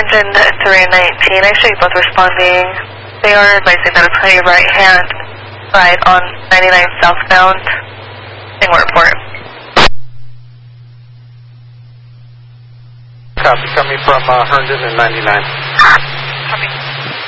engine 319, actually both responding. They are advising that it's on your right hand side on 99 southbound. Singapore Airport. Copy, coming from Herndon and 99. Copy.